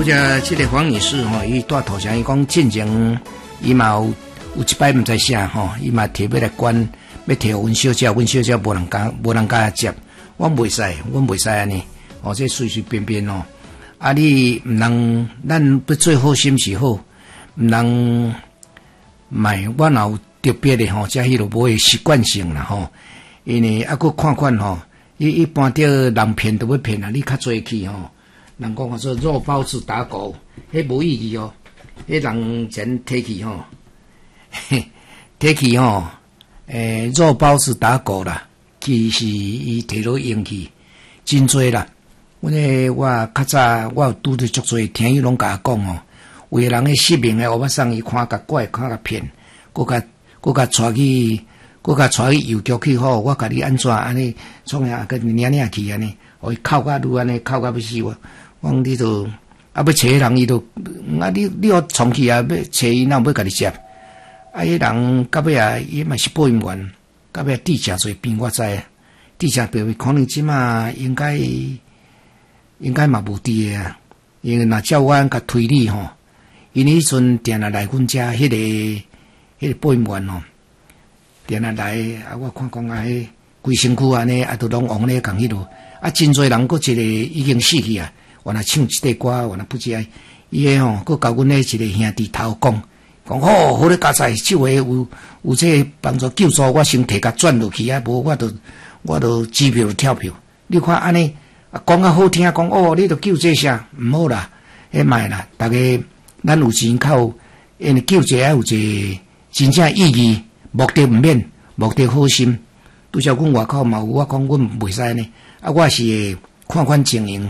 者这个黄女士吼，伊带头像伊讲进前，伊嘛有一摆毋知啥吼，伊嘛摕要来管，要摕阮小姐，阮小姐无人甲接，我袂使安尼，哦，这随随便便哦，啊你毋能，咱要做好心是好，毋能买，我若有特别的吼，加迄落无习惯性啦吼，因为啊佫看吼，伊一般着人骗都要骗啊，你较早去吼。人讲说肉包子打狗，迄无意义哦。迄人前提起吼，提起吼，肉包子打狗啦，其实伊摕落用去真多啦。我较早我有拄着足多，听伊拢甲我讲哦，有个人迄失明诶，我捌送伊看甲怪，看甲骗，佮甲带去邮局去吼，我甲你安怎安尼，创下个领去安尼，互伊哭甲愈安尼，哭甲要死我。我讲你都要找人，伊都你要冲去啊！要找伊，哪有要甲你接？迄人到尾啊，伊嘛是保险员，到尾地价最变，我知地价变可能即马应该嘛无伫诶啊！因为若照我甲推理吼，因迄阵定来阮遮迄个保险员吼，定来啊！我看讲啊，迄规身躯安尼啊，都拢往咧共迄落啊，真侪人佫一个已经死去啊！我若唱一块歌，我若不知啊，伊个吼，佮甲阮迄一个兄弟头讲好咧加载，即回有这帮助救助，我先摕甲转落去啊，无我都机票跳票。你看安尼讲啊好听，讲哦，你都救这啥？毋好啦，迄卖啦，大家咱有钱靠，因为救这还有一个真正意义，目的毋免，目的好心。拄则阮外口嘛有，我讲阮袂使呢，啊，我是会看情形。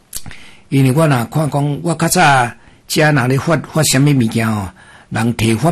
因为我若看讲，我较早遮若咧发啥物物件吼，人提发